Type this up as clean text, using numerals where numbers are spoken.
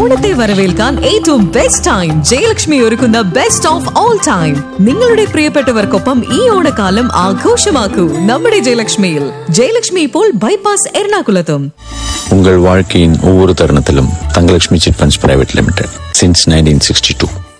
ഓണത്തെ വരവേൽക്കാൻ ഏറ്റവും ബെസ്റ്റ് ടൈം ജയലക്ഷ്മി ഒരുക്കുന്ന ബെസ്റ്റ് ഓഫ് ഓൾ ടൈം. നിങ്ങളുടെ പ്രിയപ്പെട്ടവർക്കൊപ്പം ഈ ഓണക്കാലം ആഘോഷമാക്കൂ നമ്മുടെ ജയലക്ഷ്മിയിൽ. ജയലക്ഷ്മി ഇപ്പോൾ ബൈപ്പാസ് എറണാകുളത്തും. உங்கள் வாழ்க்கையின் ஒவ்வொரு தருணத்திலும் Thangalakshmi chit funds private limited since 1962.